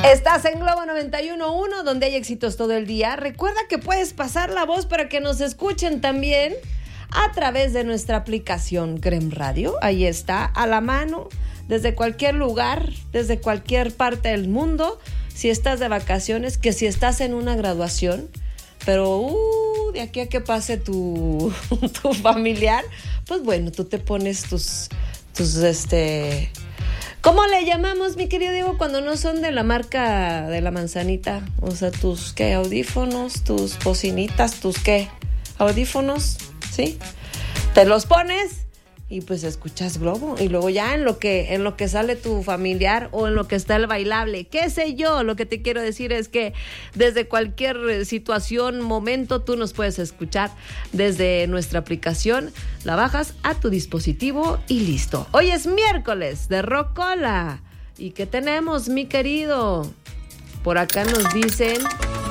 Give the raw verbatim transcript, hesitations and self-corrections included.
Estás en Globo noventa y uno punto uno, donde hay éxitos todo el día. Recuerda que puedes pasar la voz para que nos escuchen también a través de nuestra aplicación Grem Radio. Ahí está, a la mano, desde cualquier lugar, desde cualquier parte del mundo. Si estás de vacaciones, que si estás en una graduación, pero uh, de aquí a que pase tu, tu familiar, pues bueno, tú te pones tus, tus, este... ¿Cómo le llamamos, mi querido Diego, cuando no son de la marca de la manzanita? O sea, tus, ¿qué? Audífonos, tus bocinitas, tus, ¿qué? Audífonos, ¿sí? Te los pones y pues escuchas Globo. Y luego ya en lo que, en lo que sale tu familiar o en lo que está el bailable, qué sé yo, lo que te quiero decir es que desde cualquier situación, momento, tú nos puedes escuchar desde nuestra aplicación. La bajas a tu dispositivo y listo. Hoy es miércoles de Rocola. ¿Y qué tenemos, mi querido? Por acá nos dicen